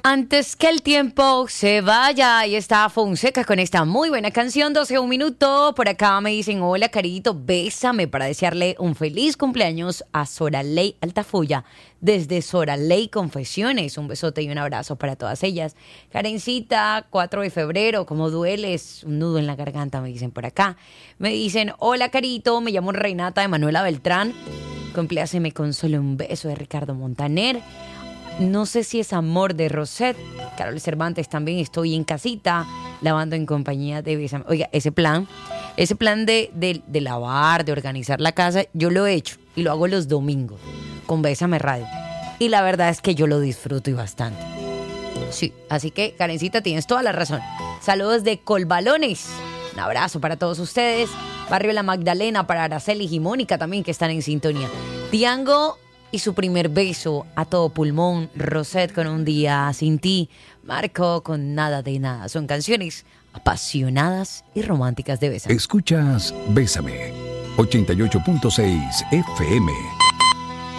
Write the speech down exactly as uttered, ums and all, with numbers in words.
Antes que el tiempo se vaya, ahí está Fonseca con esta muy buena canción, doce un minuto. Por acá me dicen, hola Carito, bésame para desearle un feliz cumpleaños a Soraley Altafulla desde Soraley Confesiones. Un besote y un abrazo para todas ellas. Karencita, cuatro de febrero, ¿cómo dueles? Un nudo en la garganta, me dicen por acá. Me dicen, hola Carito, me llamo Renata de Manuela Beltrán. Compláceme con solo un beso de Ricardo Montaner. No sé si es amor de Rosette. Carol Cervantes también, estoy en casita lavando en compañía de Bésame. Oiga, ese plan, ese plan de, de, de lavar, de organizar la casa, yo lo he hecho y lo hago los domingos con Bésame Radio. Y la verdad es que yo lo disfruto y bastante. Sí, así que Karencita, tienes toda la razón. Saludos de Colbalones. Un abrazo para todos ustedes. Barrio La Magdalena para Araceli y Mónica también, que están en sintonía. Tiango y su primer beso a todo pulmón, Rosette con Un día sin ti, Marco con Nada de nada. Son canciones apasionadas y románticas de Bésame. Escuchas Bésame, ochenta y ocho punto seis F M.